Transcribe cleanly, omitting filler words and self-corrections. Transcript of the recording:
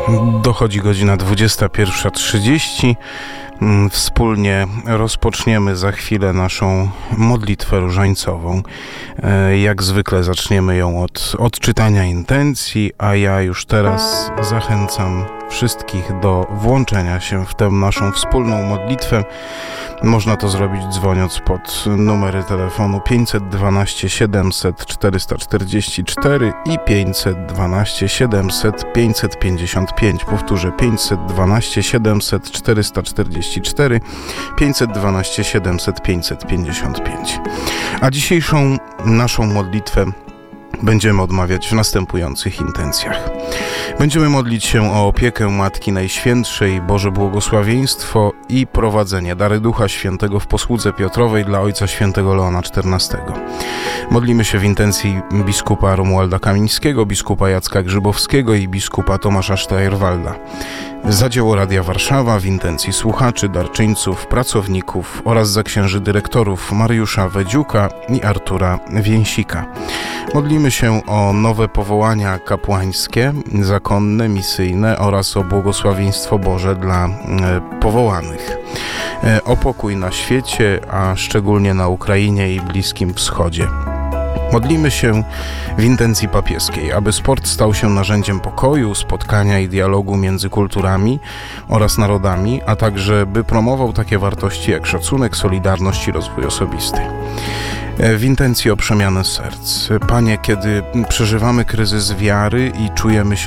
Dochodzi godzina 21:30. Wspólnie rozpoczniemy za chwilę naszą modlitwę różańcową. Jak zwykle zaczniemy ją od odczytania intencji, a ja już teraz zachęcam wszystkich do włączenia się w tę naszą wspólną modlitwę. Można to zrobić dzwoniąc pod numery telefonu 512 700 444 i 512 700 555. Powtórzę, 512 700 444, 512 700 555. A dzisiejszą naszą modlitwę będziemy odmawiać w następujących intencjach. Będziemy modlić się o opiekę Matki Najświętszej, Boże błogosławieństwo i prowadzenie, dary Ducha Świętego w posłudze Piotrowej dla Ojca Świętego Leona XIV. Modlimy się w intencji biskupa Romualda Kamińskiego, biskupa Jacka Grzybowskiego i biskupa Tomasza Steyerwalda. Za dzieło Radia Warszawa w intencji słuchaczy, darczyńców, pracowników oraz za księży dyrektorów Mariusza Wedziuka i Artura Więsika. Modlimy się o nowe powołania kapłańskie, zakonne, misyjne oraz o błogosławieństwo Boże dla powołanych. O pokój na świecie, a szczególnie na Ukrainie i Bliskim Wschodzie. Modlimy się w intencji papieskiej, aby sport stał się narzędziem pokoju, spotkania i dialogu między kulturami oraz narodami, a także by promował takie wartości jak szacunek, solidarność i rozwój osobisty. W intencji o przemianę serc. Panie, kiedy przeżywamy kryzys wiary i czujemy się